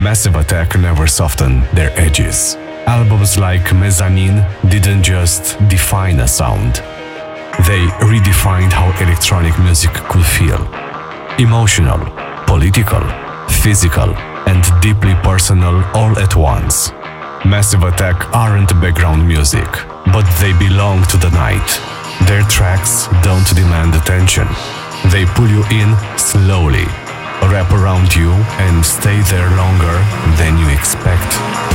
Massive Attack never softened their edges. Albums like Mezzanine didn't just define a sound. They redefined how electronic music could feel. Emotional, political, physical, and deeply personal all at once. Massive Attack aren't background music, but they belong to the night. Their tracks don't demand attention. They pull you in slowly, wrap around you, and stay there longer than you expect.